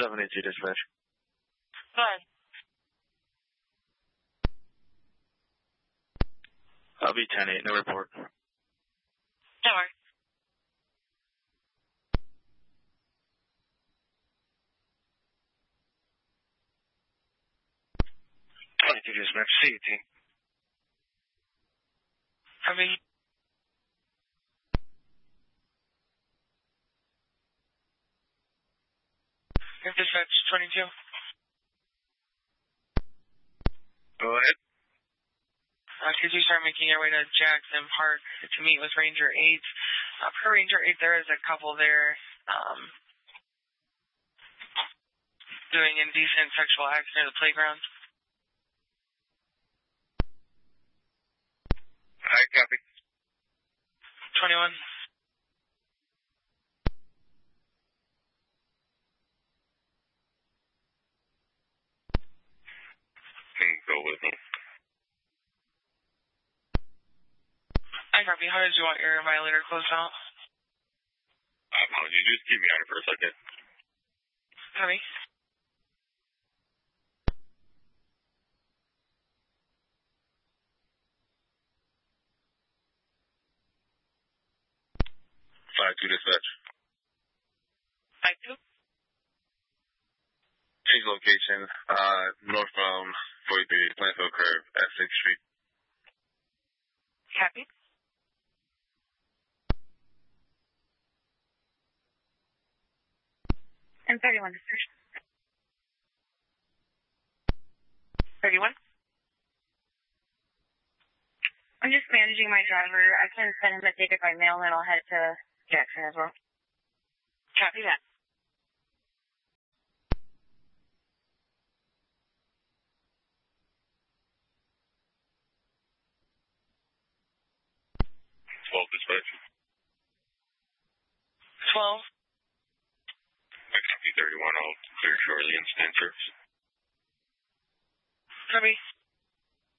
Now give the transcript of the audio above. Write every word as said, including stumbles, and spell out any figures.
seven eight two dispatch. Go ahead. I'll be ten eight, no report. Don't worry. twenty-two dispatch, C eighteen. Copy. Dispatch twenty-two. Go ahead. Uh, could you start making your way to Jackson Park to meet with Ranger eight? Uh, per Ranger eight, there is a couple there um, doing indecent sexual acts near the playground. I copy. twenty-one. Go with me. I copy. How did you want your violator closed out? Apologies, just keep me on it for a second. Copy. five two dispatch. five two? Change location, uh, northbound forty-three, Plainfield Curve at sixth Street. Copy. And thirty-one, dispatch. thirty-one? I'm just managing my driver. I can send him a ticket by mail, and I'll head to Jackson as well. Copy that. twelve dispatch. twelve. I copy thirty-one. I'll clear shortly and stand service. Copy.